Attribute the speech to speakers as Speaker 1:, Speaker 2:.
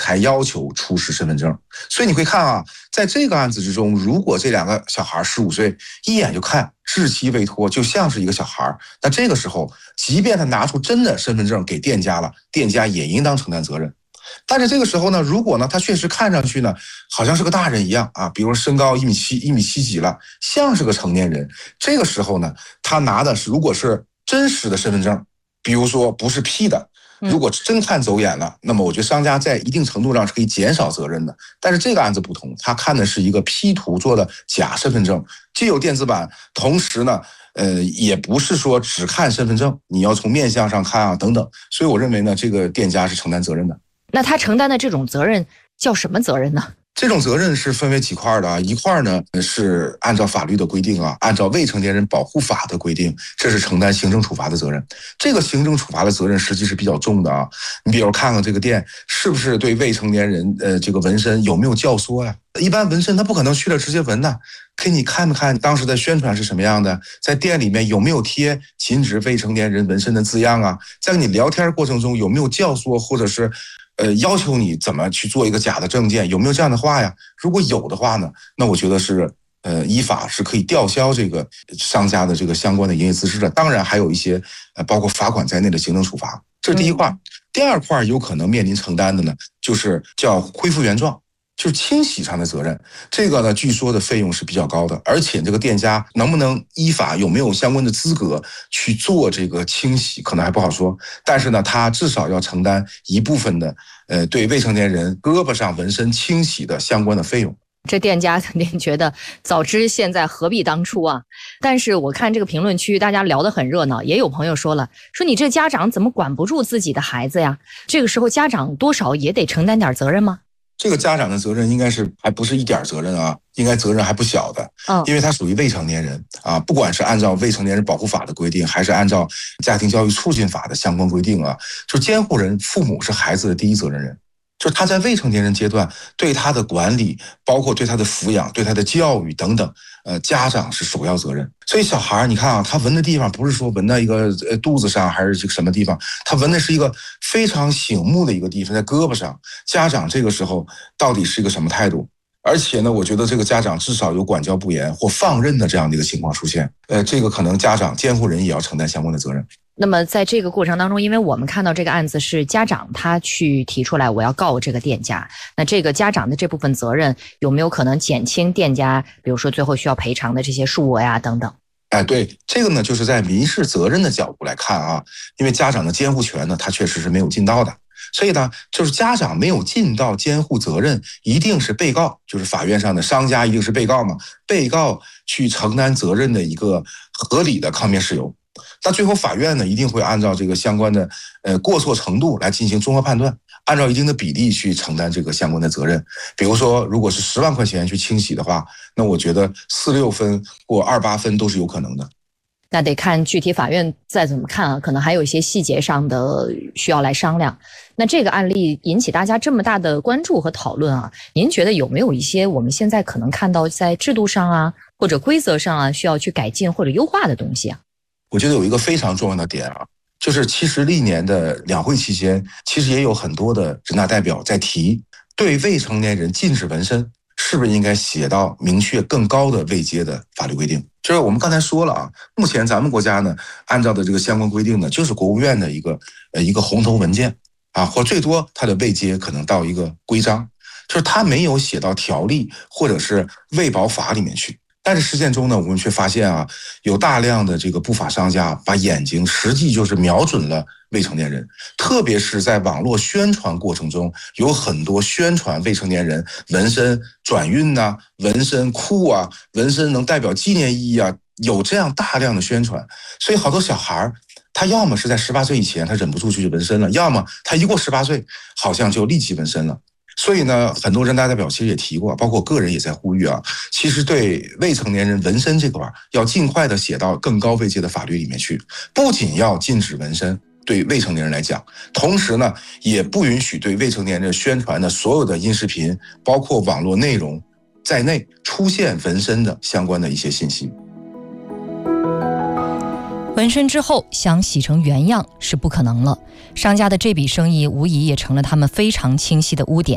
Speaker 1: 才要求出示身份证。所以你会看啊，在这个案子之中，如果这2个小孩15岁，一眼就看稚气未脱，就像是一个小孩，那这个时候，即便他拿出真的身份证给店家了，店家也应当承担责任。但是这个时候呢，如果呢他确实看上去呢好像是个大人一样啊，比如身高1.7米、1.7米几了，像是个成年人，这个时候呢，他拿的是如果是真实的身份证，比如说不是 P 的，如果真看走眼了，那么我觉得商家在一定程度上是可以减少责任的。但是这个案子不同，他看的是一个 P 图做的假身份证，既有电子版，同时呢也不是说只看身份证，你要从面相上看啊等等。所以我认为呢，这个店家是承担责任的。
Speaker 2: 那他承担的这种责任叫什么责任呢？
Speaker 1: 这种责任是分为几块的啊，一块呢是按照法律的规定啊，按照未成年人保护法的规定，这是承担行政处罚的责任。这个行政处罚的责任实际是比较重的啊。你比如看看这个店是不是对未成年人这个纹身有没有教唆呀？一般纹身他不可能去了直接纹的，给你看没看当时的宣传是什么样的，在店里面有没有贴禁止未成年人纹身的字样啊？在跟你聊天过程中有没有教唆或者是要求你怎么去做一个假的证件，有没有这样的话呀？如果有的话呢，那我觉得是依法是可以吊销这个商家的这个相关的营业资质的。当然还有一些包括罚款在内的行政处罚，这是第一块。第二块有可能面临承担的呢，就是叫恢复原状，就是清洗上的责任。这个呢，据说的费用是比较高的，而且这个店家能不能依法有没有相关的资格去做这个清洗，可能还不好说。但是呢，他至少要承担一部分的对未成年人胳膊上纹身清洗的相关的费用。
Speaker 2: 这店家肯定觉得早知现在何必当初啊！但是我看这个评论区大家聊得很热闹，也有朋友说了，说你这家长怎么管不住自己的孩子呀？这个时候家长多少也得承担点责任吗？
Speaker 1: 这个家长的责任应该是还不是一点责任啊，应该责任还不小的，因为他属于未成年人啊，不管是按照未成年人保护法的规定，还是按照家庭教育促进法的相关规定啊，就监护人父母是孩子的第一责任人。就他在未成年人阶段对他的管理，包括对他的抚养、对他的教育等等，家长是首要责任。所以小孩你看啊，他纹的地方不是说纹到一个肚子上还是这个什么地方，他纹的是一个非常醒目的一个地方，在胳膊上。家长这个时候到底是一个什么态度？而且呢，我觉得这个家长至少有管教不严或放任的这样的一个情况出现，这个可能家长监护人也要承担相关的责任。
Speaker 2: 那么在这个过程当中，因为我们看到这个案子是家长他去提出来我要告这个店家，那这个家长的这部分责任有没有可能减轻店家比如说最后需要赔偿的这些数额呀等等？
Speaker 1: 对，这个呢就是在民事责任的角度来看啊，因为家长的监护权呢他确实是没有尽到的，所以呢就是家长没有尽到监护责任，一定是被告，就是法院上的商家一定是被告嘛，被告去承担责任的一个合理的抗辩事由。那最后法院呢一定会按照这个相关的过错程度来进行综合判断，按照一定的比例去承担这个相关的责任。比如说如果是10万块钱去清洗的话，那我觉得46分或28分都是有可能的。
Speaker 2: 那得看具体法院再怎么看啊，可能还有一些细节上的需要来商量。那这个案例引起大家这么大的关注和讨论啊，您觉得有没有一些我们现在可能看到在制度上啊或者规则上啊需要去改进或者优化的东西啊？
Speaker 1: 我觉得有一个非常重要的点啊，就是其实历年的两会期间，其实也有很多的人大代表在提，对未成年人禁止纹身，是不是应该写到明确更高的位阶的法律规定？就是我们刚才说了啊，目前咱们国家呢，按照的这个相关规定呢，就是国务院的一个红头文件啊，或最多它的位阶可能到一个规章，就是它没有写到条例或者是卫保法里面去。但是实践中呢，我们却发现啊，有大量的这个不法商家把眼睛实际就是瞄准了未成年人，特别是在网络宣传过程中，有很多宣传未成年人纹身转运呐、纹身酷啊、纹身能代表纪念意义啊，有这样大量的宣传，所以好多小孩他要么是在18岁以前他忍不住去纹身了，要么他一过18岁好像就立即纹身了。所以呢，很多人大代表其实也提过，包括我个人也在呼吁啊，其实对未成年人纹身这块要尽快的写到更高位阶的法律里面去，不仅要禁止纹身对未成年人来讲，同时呢，也不允许对未成年人宣传的所有的音视频，包括网络内容在内出现纹身的相关的一些信息。
Speaker 3: 纹身之后想洗成原样是不可能了，商家的这笔生意无疑也成了他们非常清晰的污点。